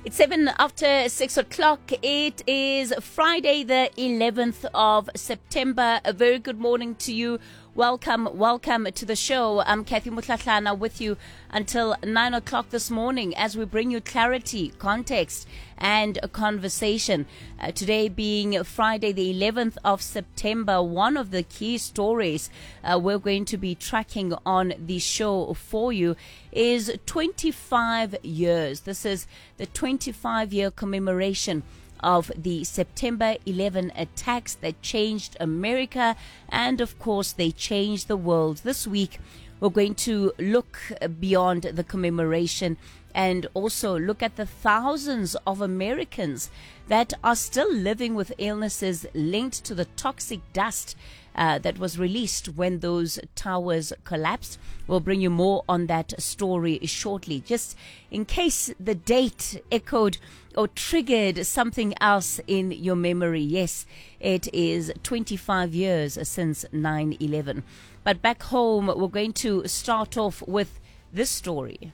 It's 7 after 6 o'clock. It is Friday, the 11th of September. A very good morning to you. Welcome to the show. I'm Kathy Mutlatlana with you until 9 o'clock this morning as we bring you clarity, context, and a conversation. Today being Friday, the 11th of September, one of the key stories we're going to be tracking on the show for you is 25 years. This is the 25-year commemoration of the September 11 attacks that changed America, and of course they changed the world. This week we're going to look beyond the commemoration and also look at the thousands of Americans that are still living with illnesses linked to the toxic dust that was released when those towers collapsed. We'll bring you more on that story shortly. Just in case the date echoed or triggered something else in your memory. Yes, it is 25 years since 9/11. But back home, we're going to start off with this story.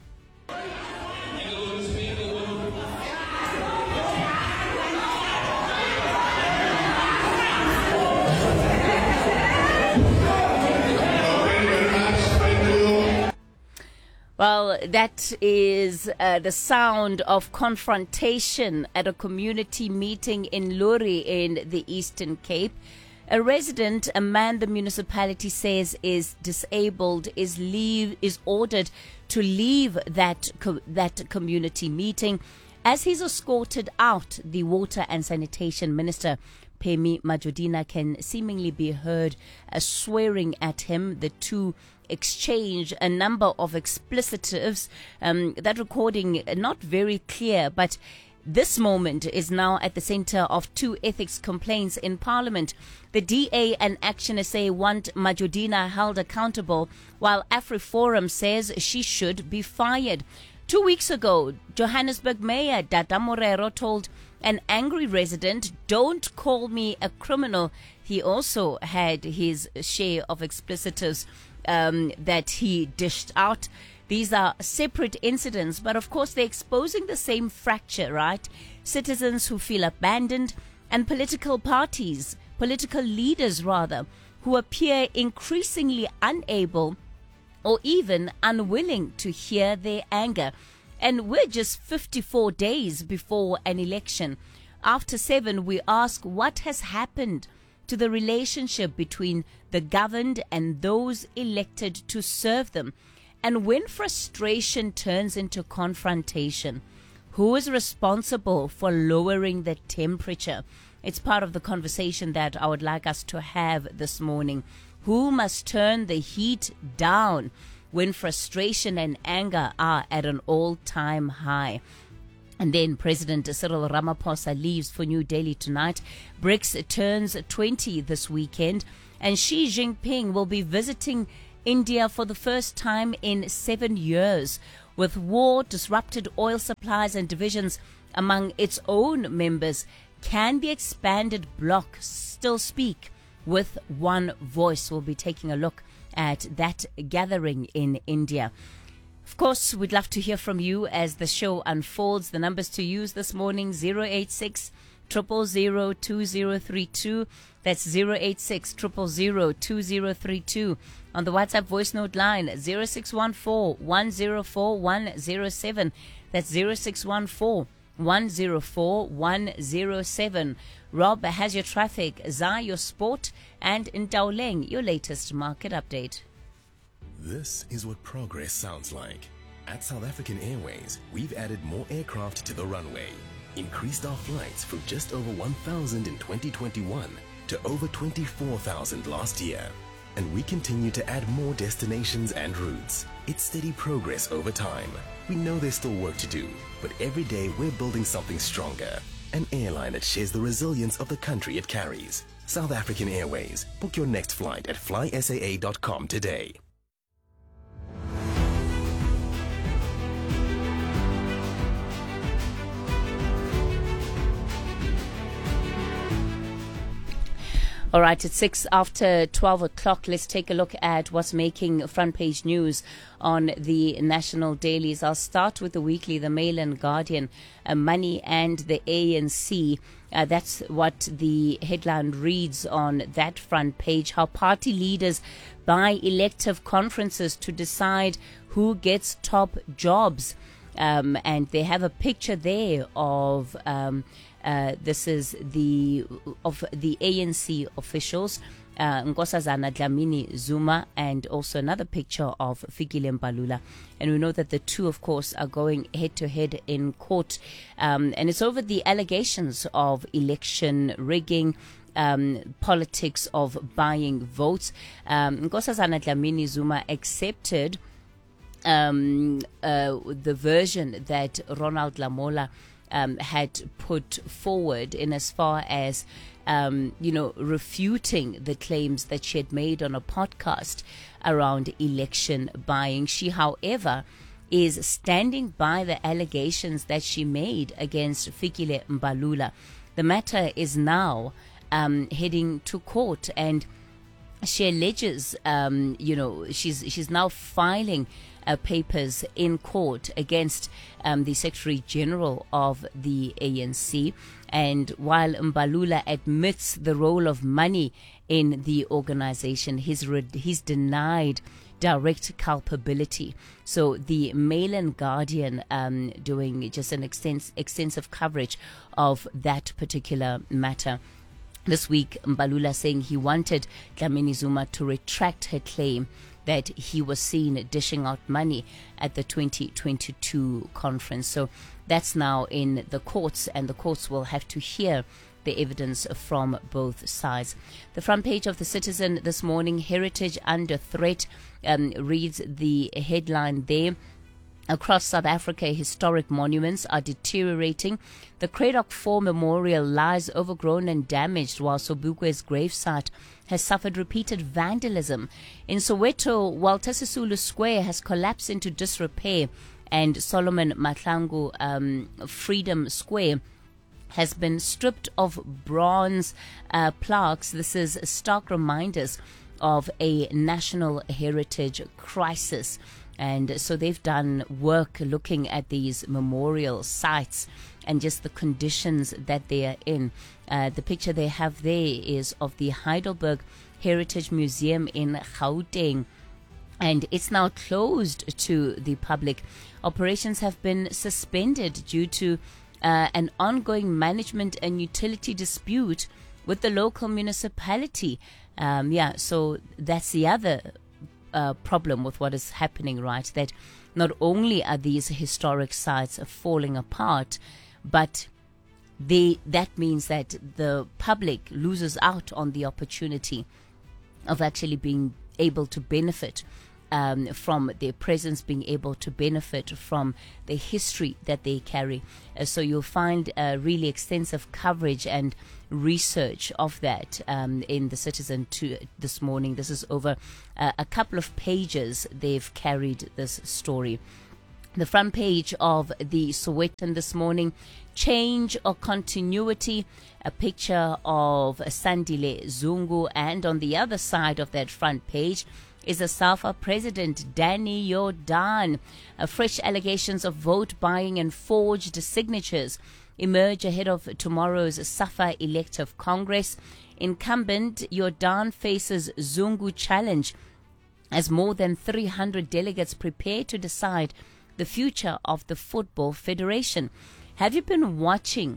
Well, that is the sound of confrontation at a community meeting in Luri in the Eastern Cape. A resident, a man the municipality says is disabled, is ordered to leave that community meeting. As he's escorted out, the Water and Sanitation Minister, Phemi Majodina, can seemingly be heard swearing at him. The two exchange a number of explicitives. That recording not very clear, but this moment is now at the center of two ethics complaints in Parliament. The DA and Action SA want Majodina held accountable, while AfriForum says she should be fired. 2 weeks ago, Johannesburg Mayor Dada Morero told an angry resident, "Don't call me a criminal." He also had his share of explicitives that he dished out. These are separate incidents, but of course they're exposing the same fracture, right? Citizens who feel abandoned and political parties, political leaders rather, who appear increasingly unable or even unwilling to hear their anger. And we're just 54 days before an election. After 7, we ask what has happened to the relationship between the governed and those elected to serve them. And when frustration turns into confrontation, who is responsible for lowering the temperature? It's part of the conversation that I would like us to have this morning. Who must turn the heat down when frustration and anger are at an all-time high? And then President Cyril Ramaphosa leaves for New Delhi tonight. BRICS turns 20 this weekend, and Xi Jinping will be visiting India for the first time in 7 years. With war, disrupted oil supplies and divisions among its own members, can the expanded bloc still speak with one voice? We'll be taking a look at that gathering in India. Of course, we'd love to hear from you as the show unfolds. The numbers to use this morning, 086 000 2032. That's 086 000 2032. On the WhatsApp voice note line, 0614 104 107. That's 0614 104 107. Rob has your traffic, Zai your sport, and Ntaoleng your latest market update. This is what progress sounds like. At South African Airways, we've added more aircraft to the runway, increased our flights from just over 1,000 in 2021 to over 24,000 last year. And we continue to add more destinations and routes. It's steady progress over time. We know there's still work to do, but every day we're building something stronger. An airline that shares the resilience of the country it carries. South African Airways. Book your next flight at flysaa.com today. All right, it's 6 after 12 o'clock. Let's take a look at what's making front page news on the national dailies. I'll start with the weekly, the Mail and Guardian, Money and the ANC. That's what the headline reads on that front page. How party leaders buy elective conferences to decide who gets top jobs. And they have a picture there of this is the ANC officials, Nkosazana Dlamini Zuma, and also another picture of Fikile Mbalula. And we know that the two, of course, are going head to head in court, and it's over the allegations of election rigging. Politics of buying votes. Nkosazana Dlamini Zuma accepted the version that Ronald Lamola had put forward in as far as refuting the claims that she had made on a podcast around election buying. She, however, is standing by the allegations that she made against Fikile Mbalula. The matter is now heading to court, and she alleges, she's now filing papers in court against the Secretary General of the ANC. And while Mbalula admits the role of money in the organization, he's denied direct culpability. So the Mail and Guardian doing just an extensive coverage of that particular matter. This week, Mbalula saying he wanted Dlamini Zuma to retract her claim that he was seen dishing out money at the 2022 conference. So that's now in the courts, and the courts will have to hear the evidence from both sides. The front page of the Citizen this morning, Heritage under threat, reads the headline there. Across South Africa, historic monuments are deteriorating. The Cradock 4 Memorial lies overgrown and damaged, while Sobukwe's gravesite has suffered repeated vandalism. In Soweto, Walter Sisulu Square has collapsed into disrepair, and Solomon Mahlangu Freedom Square has been stripped of bronze plaques. This is stark reminders of a national heritage crisis. And so they've done work looking at these memorial sites and just the conditions that they are in. The picture they have there is of the Heidelberg Heritage Museum in Gauteng, and it's now closed to the public. Operations have been suspended due to an ongoing management and utility dispute with the local municipality. So that's the other problem with what is happening, right? That not only are these historic sites falling apart, but that means that the public loses out on the opportunity of actually being able to benefit from their presence, being able to benefit from the history that they carry. So you'll find really extensive coverage and research of that in the Citizen this morning. This is over a couple of pages they've carried this story. The front page of the Sowetan this morning, change or continuity, a picture of Sandile Zungu, and on the other side of that front page is the SAFA president, Danny Jordaan. Fresh allegations of vote buying and forged signatures emerge ahead of tomorrow's SAFA elective Congress. Incumbent Jordaan faces Zungu challenge as more than 300 delegates prepare to decide the future of the Football Federation. Have you been watching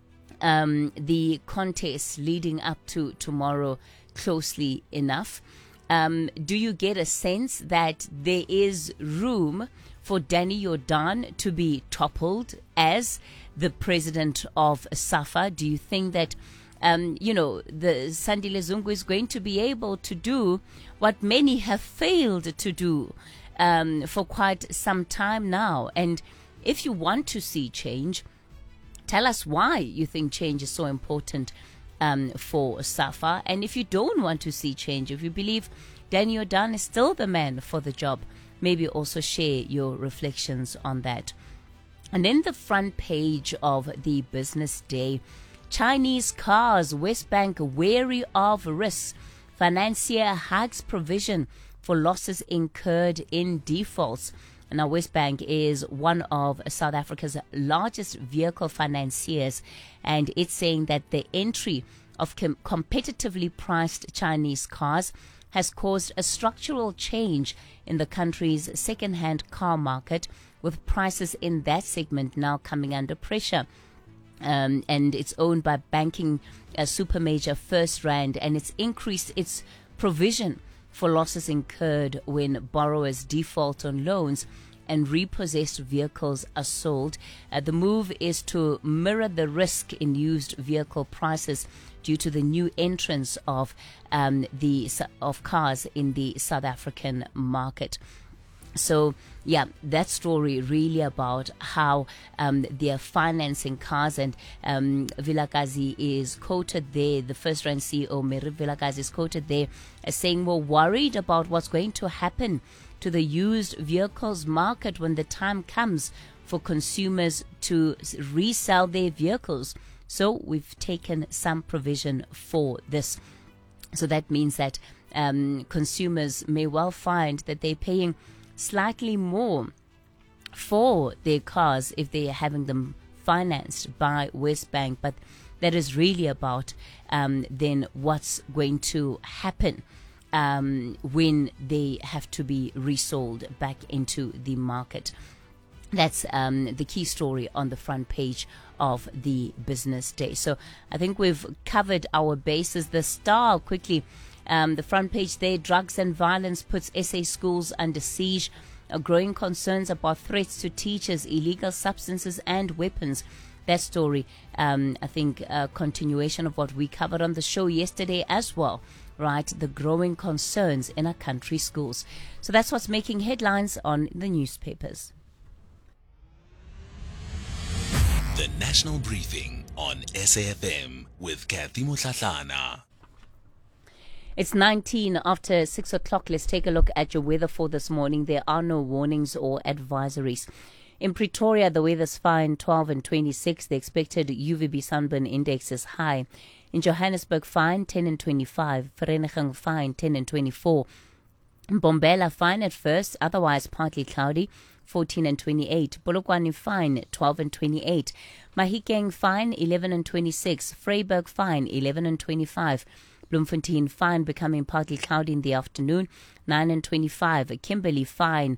the contests leading up to tomorrow closely enough? Do you get a sense that there is room for Danny Jordaan to be toppled as the president of SAFA? Do you think that, the Sandile Zungu is going to be able to do what many have failed to do for quite some time now? And if you want to see change, tell us why you think change is so important for SAFA. And if you don't want to see change, if you believe Danny Jordaan is still the man for the job, maybe also share your reflections on that. And then the front page of the Business Day, Chinese cars, Westbank wary of risks. Financier hikes provision for losses incurred in defaults. Now, Westbank is one of South Africa's largest vehicle financiers, and it's saying that the entry of competitively priced Chinese cars has caused a structural change in the country's second-hand car market, with prices in that segment now coming under pressure. And it's owned by banking super major FirstRand, and it's increased its provision for losses incurred when borrowers default on loans and repossessed vehicles are sold. The move is to mirror the risk in used vehicle prices due to the new entrance of cars in the South African market. So, yeah, that story really about how they're financing cars, and Vilakazi is quoted there, the FirstRand CEO, Mary Vilakazi, is quoted there as saying, we're worried about what's going to happen to the used vehicles market when the time comes for consumers to resell their vehicles. So we've taken some provision for this. So that means that consumers may well find that they're paying slightly more for their cars if they are having them financed by Westbank, but that is really about then what's going to happen when they have to be resold back into the market. That's the key story on the front page of the Business Day. So I think we've covered our bases. The Star, quickly, the front page there, drugs and violence puts SA schools under siege. Growing concerns about threats to teachers, illegal substances and weapons. That story, I think, a continuation of what we covered on the show yesterday as well, right? The growing concerns in our country schools. So that's what's making headlines on the newspapers. The National Briefing on SAFM with Kathy Mutlatlana. It's 19 after 6 o'clock. Let's take a look at your weather for this morning. There are no warnings or advisories. In Pretoria, the weather's fine, 12 and 26. The expected UVB sunburn index is high. In Johannesburg, fine, 10 and 25. Vereeniging, fine, 10 and 24. In Mbombela, fine at first, otherwise partly cloudy, 14 and 28. Polokwane, fine, 12 and 28. Mahikeng, fine, 11 and 26. Vryburg, fine, 11 and 25. Bloemfontein, fine, becoming partly cloudy in the afternoon, 9 and 25. Kimberley, fine,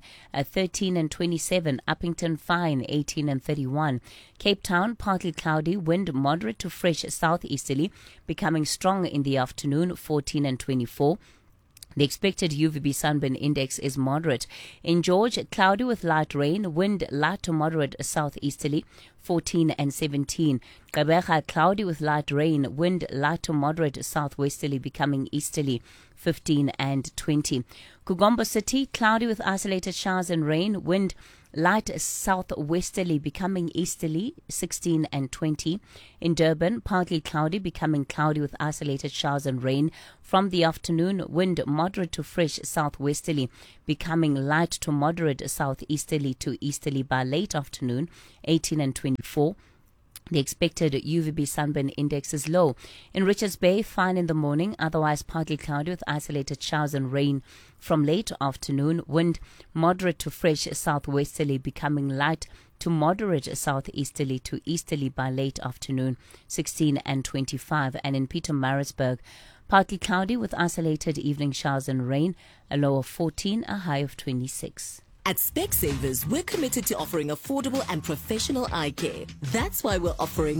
13 and 27. Uppington, fine, 18 and 31. Cape Town, partly cloudy, wind moderate to fresh southeasterly, becoming strong in the afternoon, 14 and 24. The expected UVB sunburn index is moderate. In George, cloudy with light rain, wind light to moderate southeasterly, 14 and 17. Gqeberha, cloudy with light rain, wind light to moderate southwesterly, becoming easterly, 15 and 20. Kugombo City, cloudy with isolated showers and rain, wind light southwesterly, becoming easterly, 16 and 20. In Durban, partly cloudy, becoming cloudy with isolated showers and rain. From the afternoon, wind moderate to fresh southwesterly, becoming light to moderate southeasterly to easterly by late afternoon, 18 and 24. The expected UVB sunburn index is low. In Richards Bay, fine in the morning, otherwise partly cloudy with isolated showers and rain from late afternoon. Wind moderate to fresh southwesterly, becoming light to moderate southeasterly to easterly by late afternoon, 16 and 25. And in Pietermaritzburg, partly cloudy with isolated evening showers and rain, a low of 14, a high of 26. At Specsavers, we're committed to offering affordable and professional eye care. That's why we're offering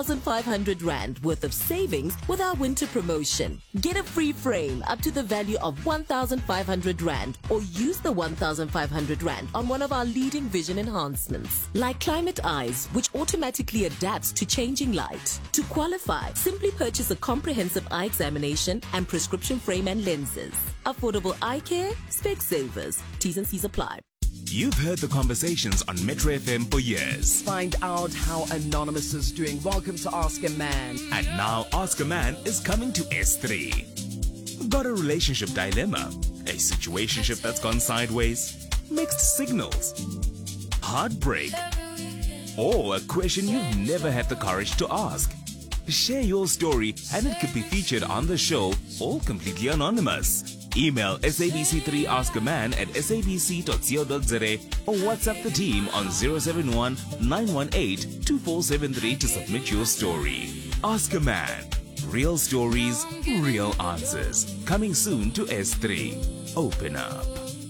1,500 Rand worth of savings with our winter promotion. Get a free frame up to the value of 1,500 Rand, or use the 1,500 Rand on one of our leading vision enhancements, like Climate Eyes, which automatically adapts to changing light. To qualify, simply purchase a comprehensive eye examination and prescription frame and lenses. Affordable eye care, Specsavers. T's and C's apply. You've heard the conversations on Metro FM for years. Find out how Anonymous is doing. Welcome to Ask a Man. And now Ask a Man is coming to S3. Got a relationship dilemma? A situationship that's gone sideways? Mixed signals? Heartbreak? Or a question you've never had the courage to ask? Share your story and it could be featured on the show, all completely anonymous. Email sabc3askaman at sabc.co.za or WhatsApp the team on 071 918 2473 to submit your story. Ask a Man. Real stories, real answers. Coming soon to S3. Open up.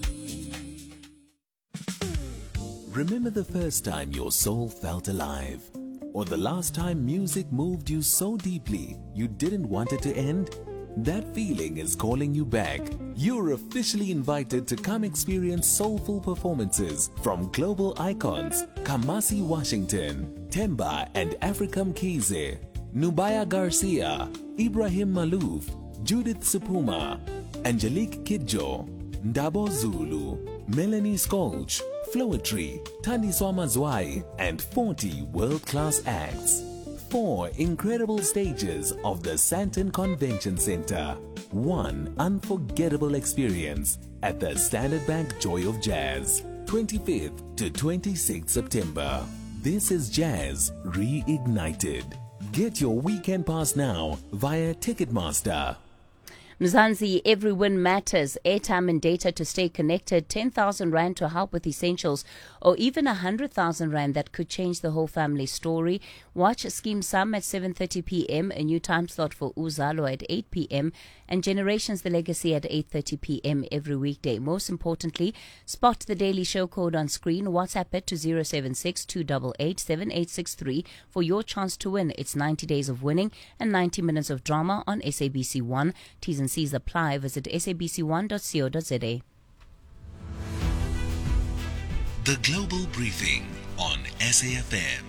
Remember the first time your soul felt alive? Or the last time music moved you so deeply you didn't want it to end? That feeling is calling you back. You're officially invited to come experience soulful performances from global icons Kamasi Washington, Temba and Africam Kize, Nubaya Garcia, Ibrahim Malouf, Judith Supuma, Angelique Kidjo, Ndabo Zulu, Melanie Skolch, Floetry, Tandiswa Mazwai, and 40 world-class acts. 4 incredible stages of the Sandton Convention Center. 1 unforgettable experience at the Standard Bank Joy of Jazz. 25th to 26th September. This is Jazz Reignited. Get your weekend pass now via Ticketmaster. Mzansi, every win matters. Airtime and data to stay connected, 10,000 Rand to help with essentials, or even 100,000 Rand that could change the whole family story. Watch Scheme Sum at 7:30 p.m., a new time slot for Uzalo at 8 p.m., and Generations The Legacy at 8:30 p.m. every weekday. Most importantly, spot the Daily Show code on screen. WhatsApp it to 076 288 7863 for your chance to win. It's 90 days of winning and 90 minutes of drama on SABC 1. T's and C's apply. Visit sabc1.co.za. The Global Briefing on SAFM.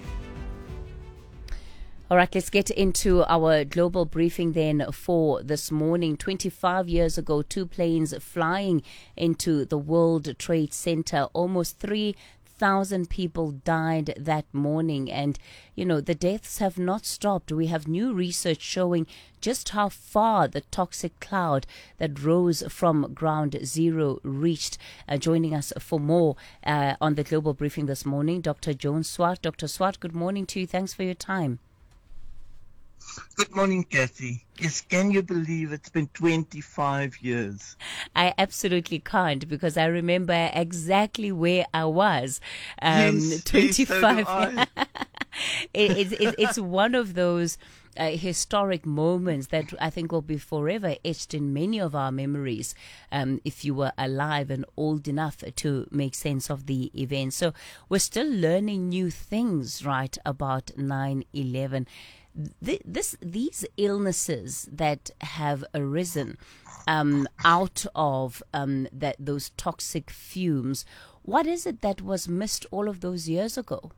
All right, let's get into our global briefing then for this morning. 25 years ago, 2 planes flying into the World Trade Center. Almost 3,000 people died that morning. And, you know, the deaths have not stopped. We have new research showing just how far the toxic cloud that rose from ground zero reached. Joining us for more on the global briefing this morning, Dr. Joan Swart. Dr. Swart, good morning to you. Thanks for your time. Good morning, Kathy. Yes, can you believe it's been 25 years? I absolutely can't, because I remember exactly where I was. Yes, 25. so It's one of those historic moments that I think will be forever etched in many of our memories, if you were alive and old enough to make sense of the event. So we're still learning new things, right, about 9/11. These illnesses that have arisen out of those toxic fumes, what is it that was missed all of those years ago?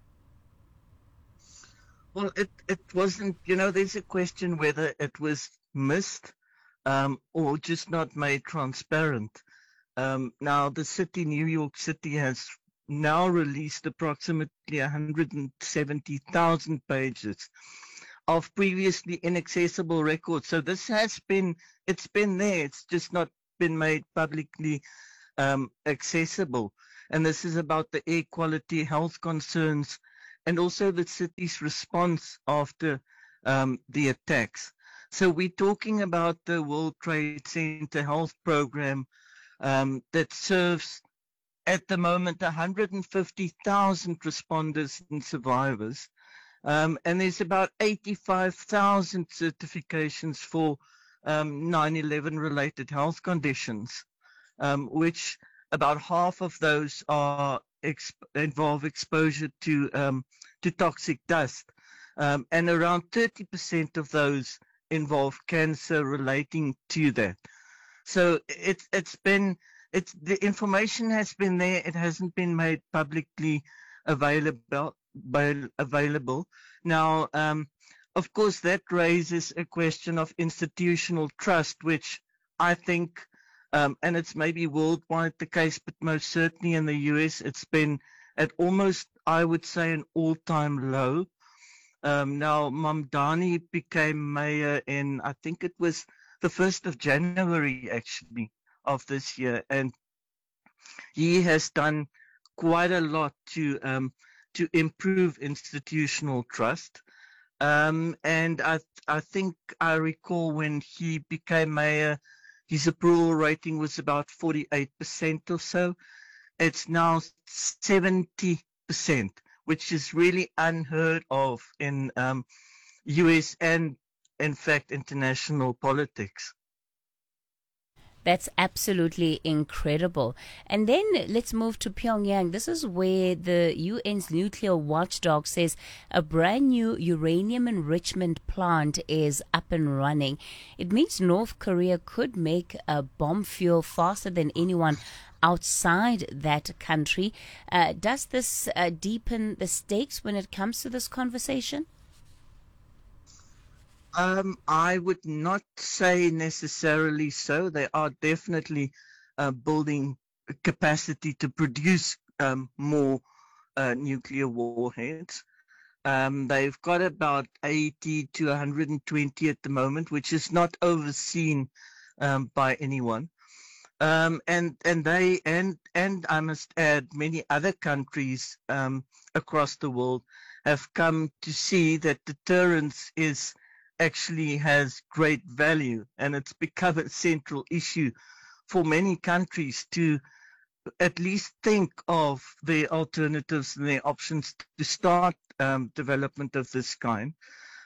Well, it wasn't, there's a question whether it was missed or just not made transparent. Now, the city, New York City, has now released approximately 170,000 pages of previously inaccessible records. So this it's been there. It's just not been made publicly accessible. And this is about the air quality, health concerns, and also the city's response after the attacks. So we're talking about the World Trade Center Health Program that serves at the moment 150,000 responders and survivors. And there's about 85,000 certifications for 9/11 related health conditions, which about half of those are involve exposure to toxic dust, and around 30% of those involve cancer relating to that. So the information has been there. It hasn't been made publicly available. Now, of course, that raises a question of institutional trust, which I think, and it's maybe worldwide the case, but most certainly in the US, it's been at almost, I would say, an all-time low. Now, Mamdani became mayor in, I think it was the 1st of January, actually, of this year, and he has done quite a lot to improve institutional trust. And I think I recall when he became mayor, his approval rating was about 48% or so. It's now 70%, which is really unheard of in US and, in fact, international politics. That's absolutely incredible. And then let's move to Pyongyang. This is where the UN's nuclear watchdog says a brand new uranium enrichment plant is up and running. It means North Korea could make a bomb fuel faster than anyone outside that country. Does this deepen the stakes when it comes to this conversation? I would not say necessarily so. They are definitely building capacity to produce more nuclear warheads. They've got about 80 to 120 at the moment, which is not overseen by anyone. And I must add, many other countries across the world have come to see that deterrence actually has great value, and it's become a central issue for many countries to at least think of their alternatives and their options to start development of this kind.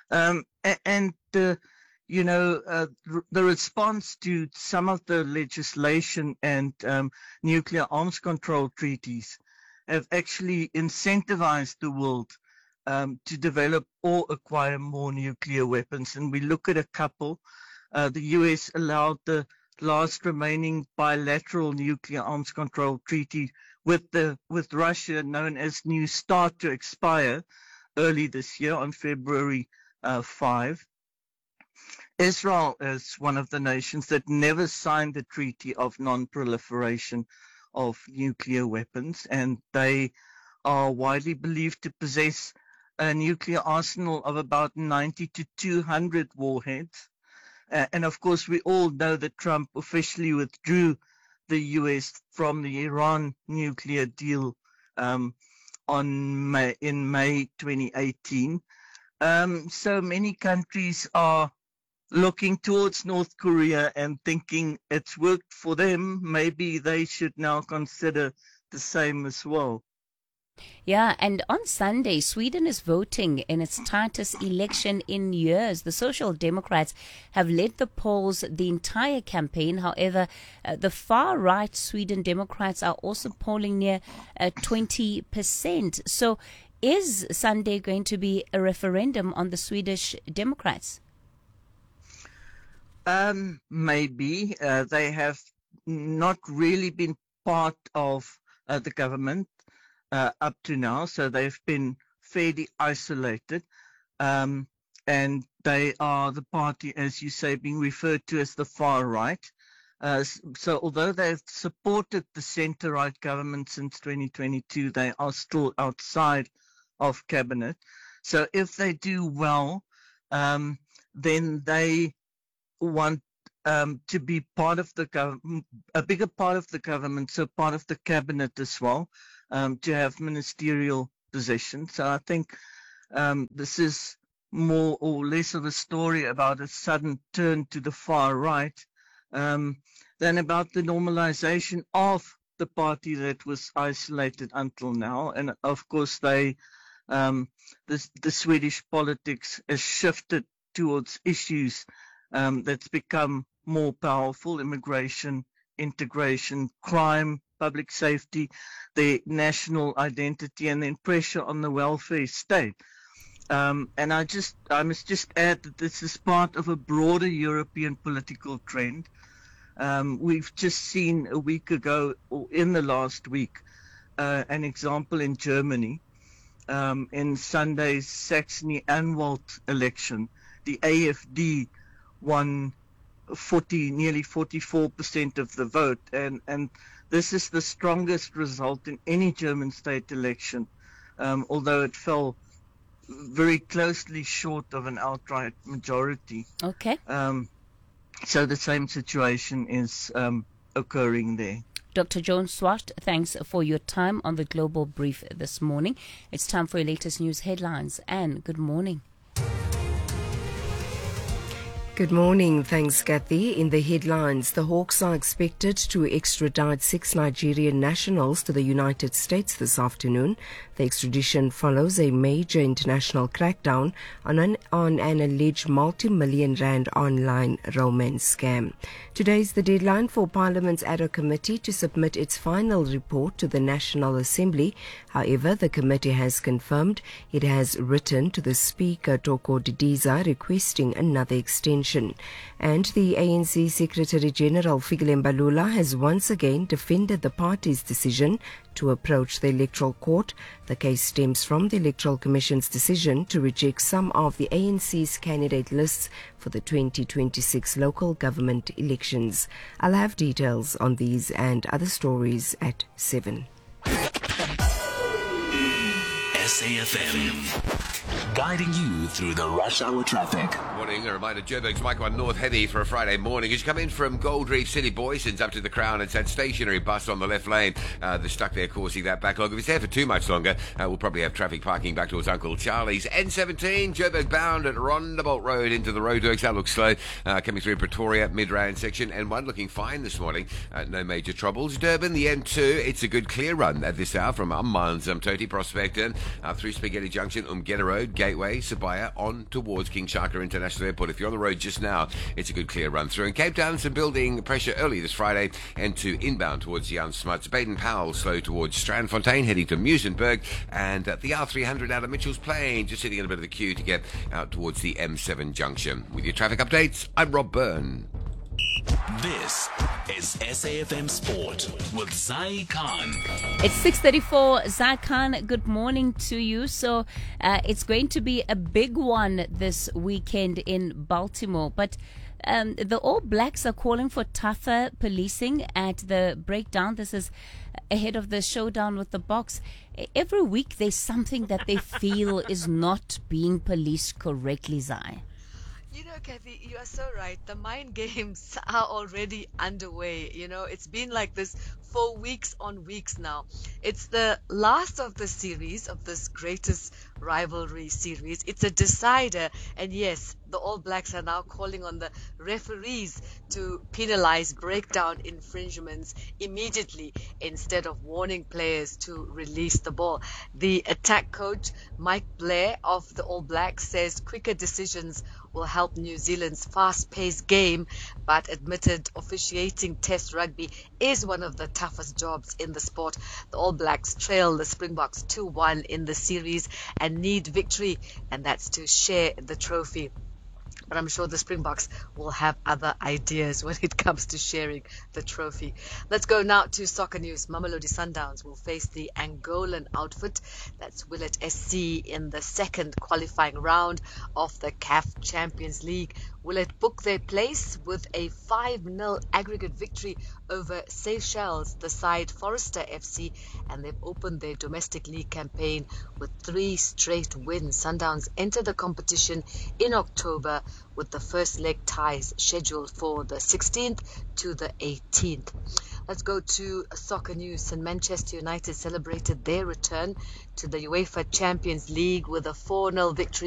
The response to some of the legislation and nuclear arms control treaties have actually incentivized the world to develop or acquire more nuclear weapons. And we look at a couple. The US allowed the last remaining bilateral nuclear arms control treaty with Russia, known as New START, to expire early this year on February 5. Israel is one of the nations that never signed the Treaty of Non-Proliferation of Nuclear Weapons, and they are widely believed to possess a nuclear arsenal of about 90 to 200 warheads. And of course, we all know that Trump officially withdrew the US from the Iran nuclear deal in May 2018. So many countries are looking towards North Korea and thinking it's worked for them. Maybe they should now consider the same as well. Yeah, and on Sunday, Sweden is voting in its tightest election in years. The Social Democrats have led the polls the entire campaign. However, the far-right Sweden Democrats are also polling near 20%. So is Sunday going to be a referendum on the Swedish Democrats? Maybe. They have not really been part of the government up to now, so they've been fairly isolated, and they are the party, as you say, being referred to as the far right. So although they've supported the centre-right government since 2022, they are still outside of cabinet. So if they do well, then they want to be part of the government, a bigger part of the government, so part of the cabinet as well. To have ministerial positions. So I think this is more or less of a story about a sudden turn to the far right than about the normalization of the party that was isolated until now. And of course, the Swedish politics has shifted towards issues that's become more powerful: immigration, integration, crime, public safety, their national identity, and then pressure on the welfare state. And I must just add that this is part of a broader European political trend. We've just seen a week ago, or in the last week, an example in Germany. In Sunday's Saxony-Anhalt election, the AfD won nearly 44% of the vote, and this is the strongest result in any German state election, although it fell very closely short of an outright majority. Okay. So the same situation is occurring there. Dr. Joan Swart, thanks for your time on the Global Brief this morning. It's time for your latest news headlines, and good morning. Good morning. Thanks, Kathy. In the headlines, the Hawks are expected to extradite 6 Nigerian nationals to the United States this afternoon. The extradition follows a major international crackdown on an alleged multi-million rand online romance scam. Today is the deadline for Parliament's ad hoc committee to submit its final report to the National Assembly. However, the committee has confirmed it has written to the Speaker, Toko Didiza, requesting another extension. And the ANC Secretary General Fikile Mbalula has once again defended the party's decision to approach the Electoral Court. The case stems from the Electoral Commission's decision to reject some of the ANC's candidate lists for the 2026 local government elections. I'll have details on these and other stories at 7. SAFM, guiding you through the rush hour traffic. Morning, a reminder, Joburg's Mike 1 North heady for a Friday morning. As you come in from Gold Reef City Boysons up to the Crown, it's that stationary bus on the left lane. They're stuck there causing that backlog. If it's there for too much longer, we'll probably have traffic parking back towards Uncle Charlie's. N17, Joburg bound at Rondebolt Road into the roadworks. That looks slow. Coming through Pretoria, Midrand section. And one looking fine this morning. No major troubles. Durban, the M2, it's a good clear run at this hour from Amman's Toti Prospector through Spaghetti Junction, Umgeta Road, Gateway, Sabaya, on towards King Shaka International Airport. If you're on the road just now, it's a good clear run through. In Cape Town, some building pressure early this Friday, and to inbound towards Jan Smuts. Baden-Powell slow towards Strandfontein, heading to Muizenberg, and the R300 out of Mitchell's Plain, just sitting in a bit of a queue to get out towards the M7 junction. With your traffic updates, I'm Rob Byrne. This is SAFM Sport with Zai Khan. It's 6:34. Zai Khan, good morning to you. So it's going to be a big one this weekend in Baltimore. But the All Blacks are calling for tougher policing at the breakdown. This is ahead of the showdown with the Boks. Every week there's something that they feel is not being policed correctly, Zai. You know, Kathy, you are so right. The mind games are already underway. You know, it's been like this for weeks on weeks now. It's the last of the series, of this greatest rivalry series. It's a decider. And yes, the All Blacks are now calling on the referees to penalize breakdown infringements immediately instead of warning players to release the ball. The attack coach, Mike Blair of the All Blacks, says quicker decisions will help New Zealand's fast-paced game, but admitted officiating Test rugby is one of the toughest jobs in the sport. The All Blacks trail the Springboks 2-1 in the series and need victory, and that's to share the trophy. But I'm sure the Springboks will have other ideas when it comes to sharing the trophy. Let's go now to soccer news. Mamelodi Sundowns will face the Angolan outfit, that's Willet SC, in the second qualifying round of the CAF Champions League. Willet booked their place with a 5-0 aggregate victory over Seychelles, the side Forester FC, and they've opened their domestic league campaign with 3 straight wins. Sundowns enter the competition in October with the first leg ties scheduled for the 16th to the 18th. Let's go to soccer news. And Manchester United celebrated their return to the UEFA Champions League with a 4-0 victory